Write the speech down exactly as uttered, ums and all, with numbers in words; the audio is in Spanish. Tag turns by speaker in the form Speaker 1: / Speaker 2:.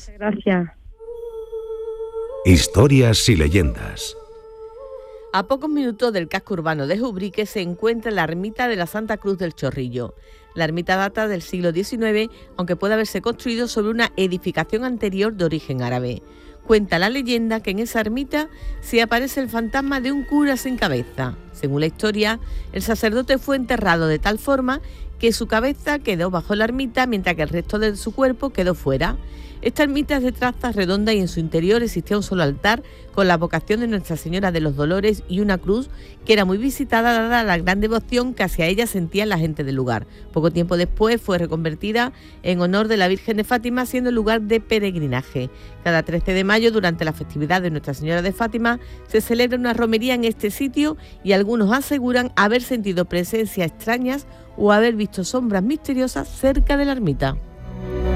Speaker 1: gracias.
Speaker 2: Gracias.
Speaker 3: Historias y leyendas.
Speaker 1: A pocos minutos del casco urbano de Ubrique se encuentra la ermita de la Santa Cruz del Chorrillo. La ermita data del siglo diecinueve, aunque puede haberse construido sobre una edificación anterior de origen árabe. Cuenta la leyenda que en esa ermita se aparece el fantasma de un cura sin cabeza. Según la historia, el sacerdote fue enterrado de tal forma que su cabeza quedó bajo la ermita mientras que el resto de su cuerpo quedó fuera. Esta ermita es de traza redonda y en su interior existía un solo altar con la vocación de Nuestra Señora de los Dolores y una cruz que era muy visitada dada la gran devoción que hacia ella sentía la gente del lugar. Poco tiempo después fue reconvertida en honor de la Virgen de Fátima, siendo lugar de peregrinaje. Cada trece de mayo, durante la festividad de Nuestra Señora de Fátima, se celebra una romería en este sitio y algunos aseguran haber sentido presencias extrañas o haber visto sombras misteriosas cerca de la ermita.